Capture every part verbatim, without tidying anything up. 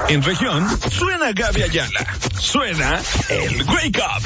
En región, suena Gaby Ayala. Suena el Wake Up.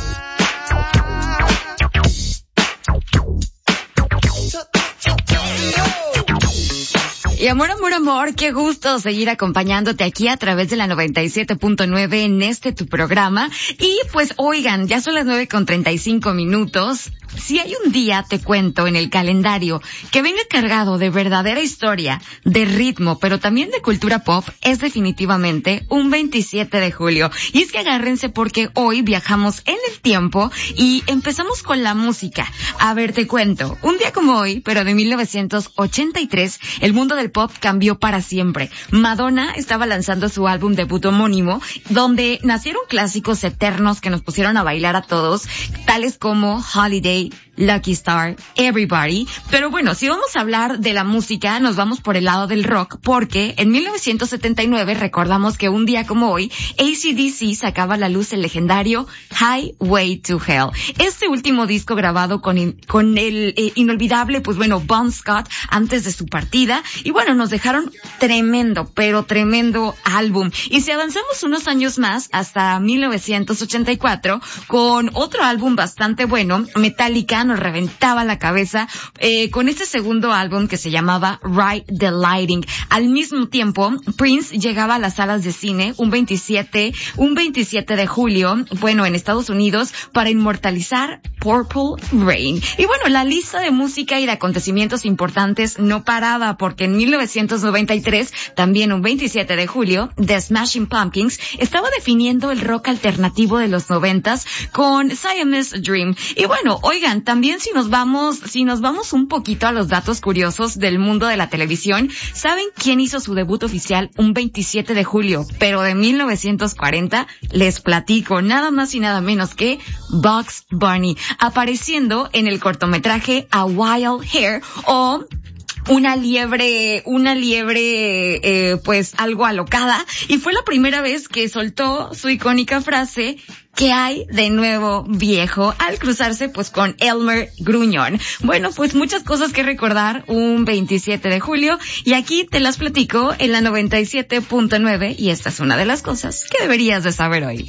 Y amor, amor, amor, qué gusto seguir acompañándote aquí a través de la noventa y siete punto nueve en este tu programa. Y pues oigan, ya son las nueve con treinta y cinco minutos. Si hay un día, te cuento, en el calendario que venga cargado de verdadera historia, de ritmo, pero también de cultura pop, es definitivamente un veintisiete de julio. Y es que agárrense porque hoy viajamos en el tiempo y empezamos con la música. A ver, te cuento, un día como hoy, pero de mil novecientos ochenta y tres, el mundo del pop cambió para siempre. Madonna estaba lanzando su álbum debut homónimo, donde nacieron clásicos eternos que nos pusieron a bailar a todos, tales como Holiday, Lucky Star, Everybody. Pero bueno, si vamos a hablar de la música, nos vamos por el lado del rock, porque en mil novecientos setenta y nueve recordamos que un día como hoy, A C D C sacaba a la luz el legendario Highway to Hell. Este último disco grabado con, in, con el eh, inolvidable, pues bueno, Bon Scott antes de su partida. Y bueno, nos dejaron tremendo, pero tremendo álbum. Y si avanzamos unos años más, hasta mil novecientos ochenta y cuatro, con otro álbum bastante bueno, Metallica nos reventaba la cabeza eh, con este segundo álbum que se llamaba Ride the Lightning. Al mismo tiempo, Prince llegaba a las salas de cine un veintisiete, un veintisiete de julio, bueno, en Estados Unidos, para inmortalizar Purple Rain. Y bueno, la lista de música y de acontecimientos importantes no paraba, porque en mil novecientos noventa y tres, también un veintisiete de julio, The Smashing Pumpkins estaba definiendo el rock alternativo de los noventas con Siamese Dream. Y bueno, oigan, también si nos vamos, si nos vamos un poquito a los datos curiosos del mundo de la televisión, ¿saben quién hizo su debut oficial un veintisiete de julio, pero de mil novecientos cuarenta? Les platico, nada más y nada menos que Bugs Bunny, apareciendo en el cortometraje A Wild Hare, o una liebre, una liebre, eh, pues algo alocada, y fue la primera vez que soltó su icónica frase, ¿qué hay de nuevo, viejo?, al cruzarse pues con Elmer Gruñón. Bueno, pues muchas cosas que recordar un veintisiete de julio, y aquí te las platico en la noventa y siete punto nueve, y esta es una de las cosas que deberías de saber hoy.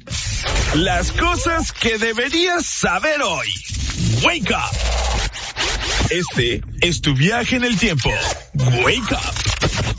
Las cosas que deberías saber hoy. Wake Up. Este es tu viaje en el tiempo. Wake Up.